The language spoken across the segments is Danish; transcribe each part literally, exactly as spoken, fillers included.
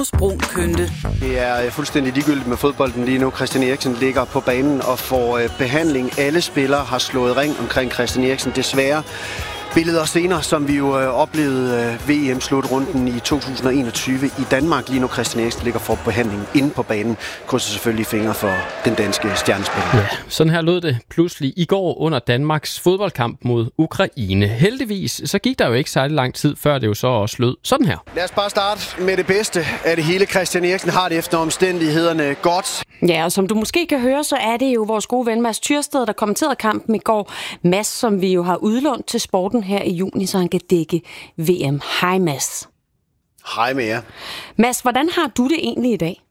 Brun Kønte. Det er fuldstændig ligegyldigt med fodbolden lige nu. Christian Eriksen ligger på banen og får behandling. Alle spillere har slået ring omkring Christian Eriksen. Desværre billeder senere, som vi jo oplevede V M-slutrunden i to tusind og enogtyve i Danmark. Lige nu Christian Eriksen ligger for behandling inde på banen. Krydser selvfølgelig fingre for den danske stjernespiller. Ja, sådan her lød det pludselig i går under Danmarks fodboldkamp mod Ukraine. Heldigvis så gik der jo ikke særlig lang tid, før det jo så også lød sådan her. Lad os bare starte med det bedste af det hele. Christian Eriksen har det efter omstændighederne godt. Ja, og som du måske kan høre, så er det jo vores gode ven Mads Tyrsted, der kommenterede kampen i går. Mads, som vi jo har udlånt til sporten her i juni, så han kan dække V M. Hej Mads. Hej med jer. Mads, hvordan har du det egentlig i dag?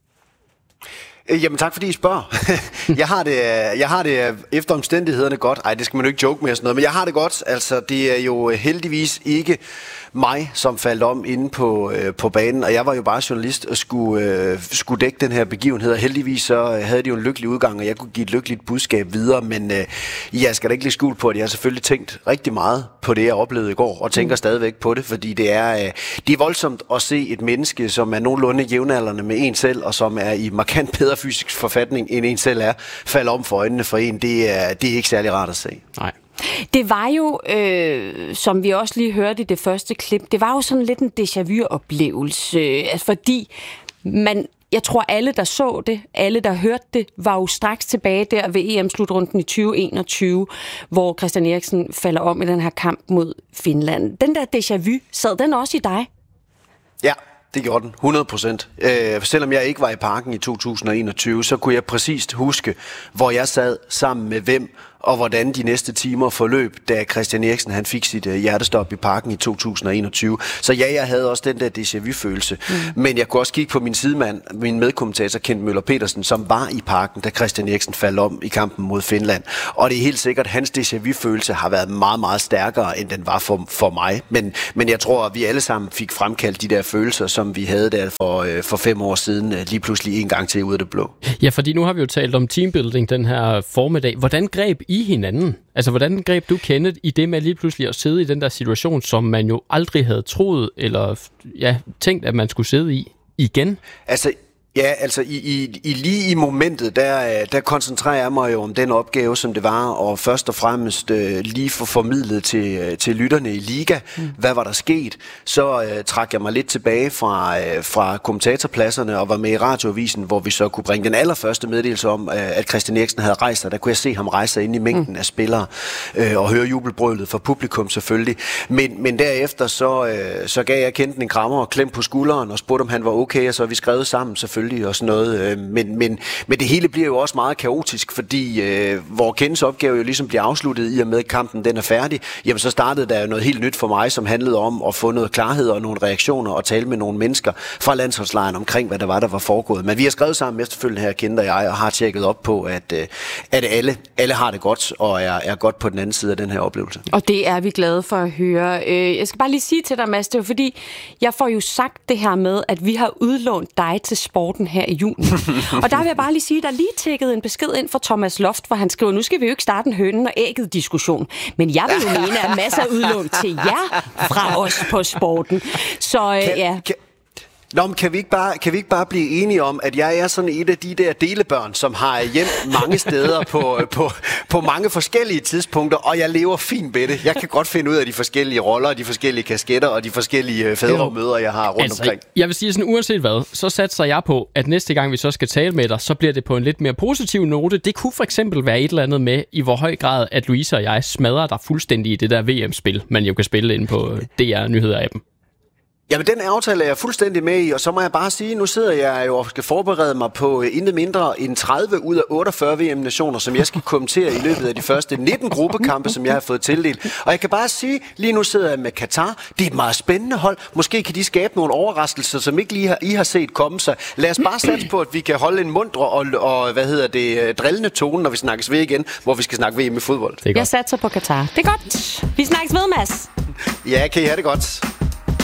Jamen tak fordi I spørger. jeg, har det, jeg har det efter omstændighederne godt. Ej, det skal man jo ikke joke med sådan noget, men jeg har det godt. Altså, det er jo heldigvis ikke mig, som faldt om inde på, øh, på banen, og jeg var jo bare journalist og skulle, øh, skulle dække den her begivenhed, og heldigvis så havde de jo en lykkelig udgang, og jeg kunne give et lykkeligt budskab videre, men øh, jeg skal da ikke lægge skjul på, at jeg har selvfølgelig tænkt rigtig meget på det, jeg oplevede i går, og tænker mm. stadigvæk på det, fordi det er, øh, det er voldsomt at se et menneske, som er nogenlunde jævnaldrende med en selv, og som er i markant bedre fysisk forfatning, end en selv er, falde om for øjnene for en. Det er, det er ikke særlig rart at se. Nej. Det var jo, øh, som vi også lige hørte i det første klip, det var jo sådan lidt en déjà vu-oplevelse, øh, fordi man, jeg tror alle, der så det, alle, der hørte det, var jo straks tilbage der ved E M-slutrunden i tyve enogtyve, hvor Christian Eriksen falder om i den her kamp mod Finland. Den der déjà vu, sad den også i dig? Ja. Det gjorde den, hundrede procent. Øh, selvom jeg ikke var i parken i to tusind og enogtyve, så kunne jeg præcist huske, hvor jeg sad sammen med hvem, og hvordan de næste timer forløb, da Christian Eriksen han fik sit hjertestop i parken i to tusind og enogtyve. Så ja, jeg havde også den der déjà vu-følelse. Mm. Men jeg kunne også kigge på min sidemand, min medkommentator Kent Møller Petersen, som var i parken, da Christian Eriksen faldt om i kampen mod Finland. Og det er helt sikkert, at hans déjà vu-følelse har været meget, meget stærkere, end den var for, for mig. Men, men jeg tror, at vi alle sammen fik fremkaldt de der følelser, som vi havde der for, øh, for fem år siden, øh, lige pludselig en gang til ud af det blå. Ja, fordi nu har vi jo talt om teambuilding den her formiddag. Hvordan greb I hinanden? Altså, hvordan greb du Kenneth i det med lige pludselig at sidde i den der situation, som man jo aldrig havde troet, eller ja, tænkt, at man skulle sidde i igen? Altså, ja, altså i, i, i lige i momentet, der, der koncentrerer jeg mig jo om den opgave, som det var, og først og fremmest øh, lige få formidlet til, til lytterne i Liga, mm. hvad var der sket. Så øh, trak jeg mig lidt tilbage fra, øh, fra kommentatorpladserne og var med i radioavisen, hvor vi så kunne bringe den allerførste meddelelse om, øh, at Christian Eriksen havde rejst sig. Der kunne jeg se ham rejse sig ind i mængden mm. af spillere øh, og høre jubelbrølet fra publikum selvfølgelig. Men, men derefter så, øh, så gav jeg Kenten en krammer og klem på skulderen og spurgte, om han var okay, og så vi skrevet sammen selvfølgelig. Og sådan noget. Men, men, men det hele bliver jo også meget kaotisk, fordi øh, hvor Kens opgave jo ligesom bliver afsluttet i og med, at kampen den er færdig, jamen så startede der jo noget helt nyt for mig, som handlede om at få noget klarhed og nogle reaktioner og tale med nogle mennesker fra landsholdslejren omkring, hvad der var, der var foregået. Men vi har skrevet sammen efterfølgende her, Kent og jeg, og har tjekket op på, at, øh, at alle, alle har det godt og er, er godt på den anden side af den her oplevelse. Og det er vi glade for at høre. Jeg skal bare lige sige til dig, Mads, det er fordi, jeg får jo sagt det her med, at vi har udlånt dig til sport her i juni. Og der vil jeg bare lige sige, der lige tækkede en besked ind fra Thomas Loft, hvor han skriver, nu skal vi jo ikke starte en hønen og ægget diskussion, men jeg vil jo mene, at masser af udlån til jer fra os på sporten. Så øh, kan, ja... Kan Nå, men kan vi, ikke bare, kan vi ikke bare blive enige om, at jeg er sådan et af de der delebørn, som har hjem mange steder på, på, på mange forskellige tidspunkter, og jeg lever fint med det. Jeg kan godt finde ud af de forskellige roller, de forskellige kasketter og de forskellige fædremøder, jeg har rundt altså, omkring. Jeg vil sige sådan, uanset hvad, så satser jeg på, at næste gang vi så skal tale med dig, så bliver det på en lidt mere positiv note. Det kunne for eksempel være et eller andet med, i hvor høj grad, at Louise og jeg smadrer dig fuldstændig i det der V M-spil, man jo kan spille ind på D R-nyheder-appen. Jamen, den aftale er jeg fuldstændig med i, og så må jeg bare sige, nu sidder jeg jo og skal forberede mig på intet mindre end tredive ud af otteogfyrre V M-nationer, som jeg skal kommentere i løbet af de første nitten gruppekampe, som jeg har fået tildelt. Og jeg kan bare sige, lige nu sidder jeg med Katar. Det er et meget spændende hold. Måske kan de skabe nogle overraskelser, som ikke lige har, I har set komme sig. Lad os bare satse på, at vi kan holde en mundre og, og hvad hedder det, drillende tone, når vi snakkes ved igen, hvor vi skal snakke V M i fodbold. Jeg satser på Katar. Det er godt. Vi snakkes ved, Mads. Ja, kan I have det godt.